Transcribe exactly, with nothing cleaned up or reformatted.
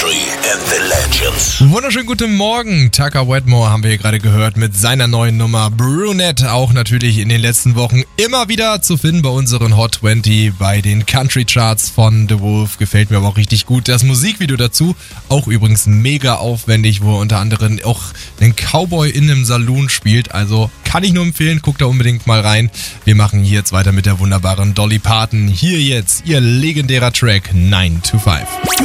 Country and the Legends. Wunderschönen guten Morgen. Tucker Wedmore haben wir hier gerade gehört mit seiner neuen Nummer Brunette. Auch natürlich in den letzten Wochen immer wieder zu finden bei unseren Hot zwanzig, bei den Country Charts von The Wolf. Gefällt mir aber auch richtig gut. Das Musikvideo dazu, auch übrigens mega aufwendig, wo er unter anderem auch den Cowboy in einem Saloon spielt. Also kann ich nur empfehlen, guckt da unbedingt mal rein. Wir machen hier jetzt weiter mit der wunderbaren Dolly Parton. Hier jetzt ihr legendärer Track nine to five.